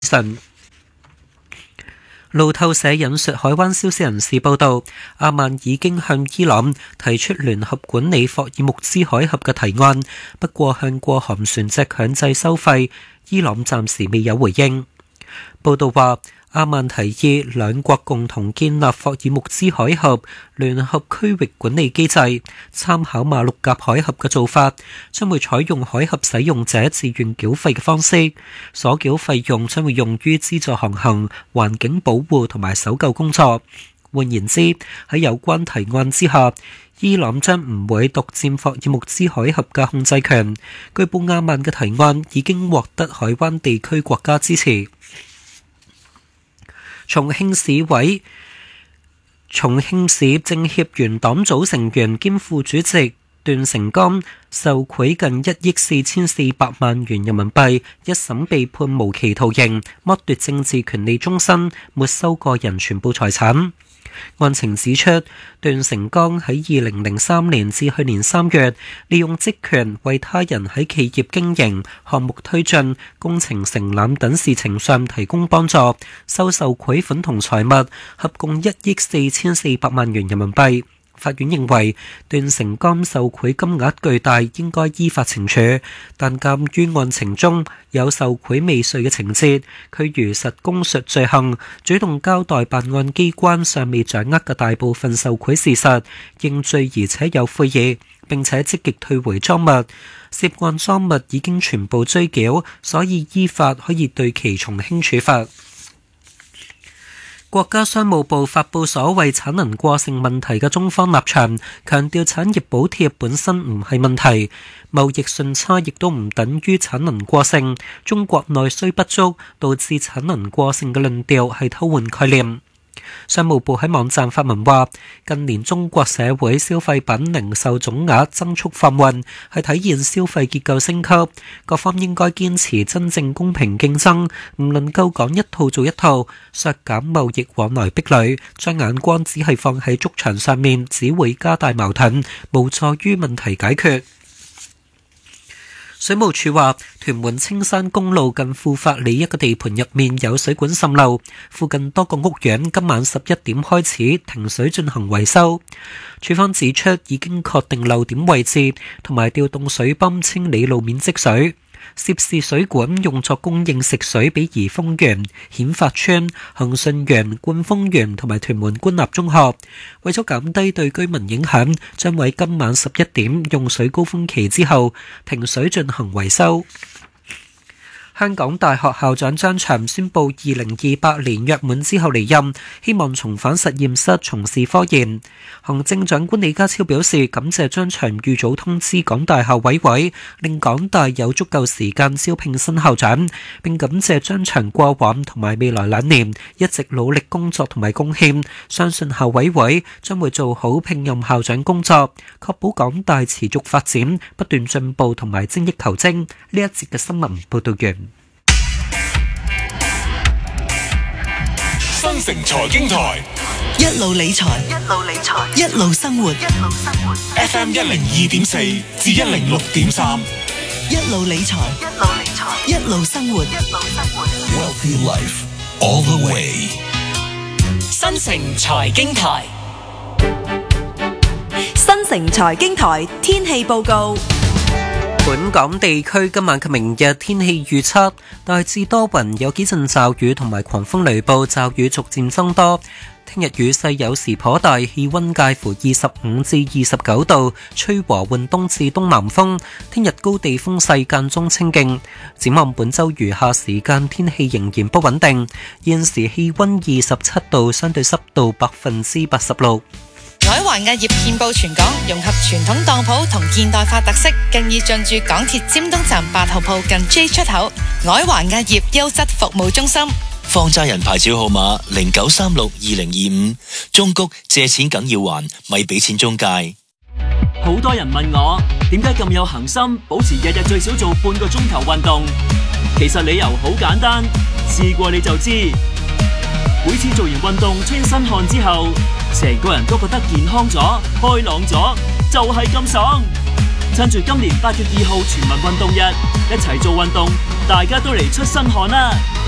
信。路透社引述海灣消息人士報道，阿曼已經向伊朗提出聯合管理霍爾木茲海峽嘅提案，不過向過海船隻強制收費，伊朗暫時未有回應。報道話，阿曼提議兩國共同建立霍爾木茲海峽聯合區域管理機制，參考馬六甲海峽嘅做法，將會採用海峽使用者自願繳費嘅方式，所繳費用將會用於資助航行、環境保護同埋搜救工作。換言之，喺有關提案之下，伊朗將唔會獨佔霍爾木茲海峽嘅控制權。據報阿曼嘅提案已經獲得海灣地區國家支持。重慶市政協原黨組成員兼副主席段成剛受賄近1億4400萬元人民幣，一審被判無期徒刑，剝奪政治權利終身，沒收個人全部財產。案情指出，段成剛喺2003年至去年3月，利用職權為他人喺企業經營、項目推進、工程承攬等事情上提供幫助，收受賄款同財物，合共1億4400萬元人民幣。法院認為段成剛受賄金額巨大，應該依法懲處，但鑑於案情中有受賄未遂嘅情節，佢如實供述罪行，主動交代辦案機關尚未掌握嘅大部分受賄事實，認罪而且有悔意，並且積極退回贓物，涉案贓物已經全部追繳，所以依法可以對其從輕處罰。國家商務部發布所謂產能過剩問題嘅中方立場，強調產業補貼本身唔係問題，貿易順差亦都唔等於產能過剩，中國內需不足導致產能過剩嘅論調係偷換概念。商務部喺網站發文話，近年中國社會消費品零售總額增速放緩，係體現消費結構升級，各方應該堅持真正公平競爭，唔能夠講一套做一套，削減貿易往來壁壘，將眼光只係放喺築牆上面，只會加大矛盾，無助於問題解決。水務署話，屯門青山公路近富發里一個地盤入面有水管滲漏，附近多個屋苑今晚11點開始停水進行維修。署方指出，已經確定漏點位置，同埋調動水泵清理路面積水。涉事水管用作供應食水俾怡豐園、顯發村、恒順園、冠豐園同埋屯門官立中學。為咗減低對居民影響，將喺今晚11點用水高峰期之後停水進行維修。香港大學校長張翔宣布2028年約滿之後離任，希望重返實驗室從事科研。行政長官李家超表示感謝張翔預早通知港大校委會，令港大有足夠時間招聘新校長，並感謝張翔過往同埋未來2年一直努力工作同埋貢獻，相信校委會將會做好聘任校長工作，確保港大持續發展、不斷進步同埋精益求精。呢一節嘅新聞報道完。 新城財經台， 一路理財，一路生活。 FM 102.4至106.3， 一路理財，一路生活。 Wealthy Life all the way。 新城財經台， 新城財經台天氣報告。 本港地區今晚及明日天氣預測，大致多雲，有幾陣驟雨同埋狂風雷暴，驟雨逐漸增多。聽日雨勢有時頗大，氣溫介乎25至29度，吹和緩東至東南風。聽日高地風勢間中清勁。展望本週餘下時間天氣仍然不穩定。現時氣溫27度，相對濕度86%。 海環藝業遍佈全港，融合傳統當鋪同現代化特色，更已進駐港鐵尖東站8號鋪近 J 出口。海環藝業優質服務中心， 放債人牌照號碼09362025，中谷借錢梗要還，咪俾錢中介。 好多人問我點解咁有恆心，保持日日最少做半個鐘頭運動。其實理由好簡單，試過你就知。每次做完運動出一身汗之後，成個人都覺得健康咗、開朗咗，就係咁爽。趁住今年8月2號全民運動日，一齊做運動，大家都嚟出身汗啦！